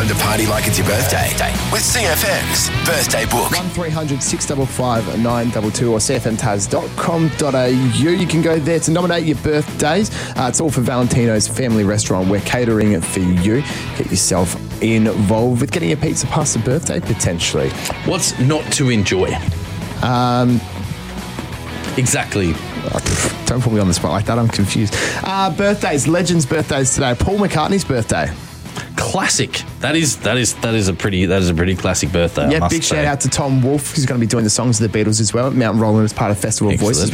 time to party like it's your birthday with CFM's Birthday Book. 1300 655 922 or cfmtaz.com.au. You can go there to nominate your birthdays. It's all for Valentino's Family Restaurant. We're catering it for you. Get yourself involved with getting a pizza pasta birthday potentially. What's not to enjoy? Exactly. Don't put me on the spot like that. I'm confused. Birthdays, legends' birthdays today. Paul McCartney's birthday. Classic. That is a pretty classic birthday. Yeah, big shout out to Tom Wolfe, who's going to be doing the songs of the Beatles as well. Mount Roland as part of Festival of Voices.